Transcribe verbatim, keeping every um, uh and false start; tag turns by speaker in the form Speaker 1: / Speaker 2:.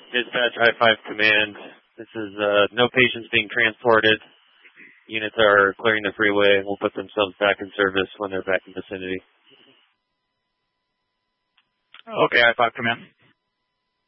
Speaker 1: Dispatch I five Command. This is uh, no patients being transported. Units are clearing the freeway and will put themselves back in service when they're back in vicinity.
Speaker 2: Okay, I five Command.